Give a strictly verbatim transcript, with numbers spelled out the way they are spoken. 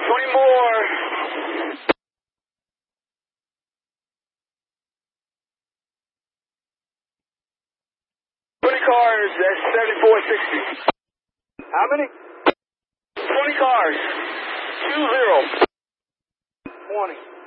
twenty more. twenty cars, that's seventy-four sixty. How many? twenty cars. Two zero. twenty.